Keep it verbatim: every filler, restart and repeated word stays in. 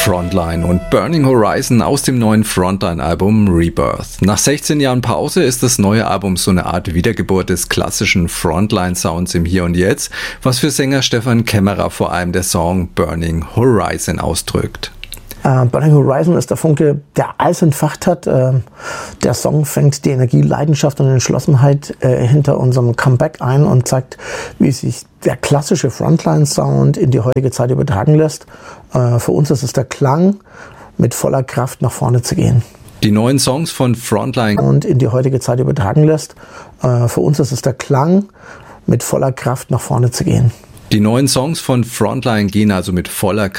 Frontline und Burning Horizon aus dem neuen Frontline-Album Rebirth. Nach sechzehn Jahren Pause ist das neue Album so eine Art Wiedergeburt des klassischen Frontline-Sounds im Hier und Jetzt, was für Sänger Stefan Kämmerer vor allem der Song Burning Horizon ausdrückt. Uh, Burning Horizon ist der Funke, der alles entfacht hat. Uh, der Song fängt die Energie, Leidenschaft und Entschlossenheit uh, hinter unserem Comeback ein und zeigt, wie sich der klassische Frontline-Sound in die heutige Zeit übertragen lässt. Uh, für uns ist es der Klang, mit voller Kraft nach vorne zu gehen. Die neuen Songs von Frontline und in die heutige Zeit übertragen lässt. Uh, für uns ist es der Klang, mit voller Kraft nach vorne zu gehen. Die neuen Songs von Frontline gehen also mit voller Kraft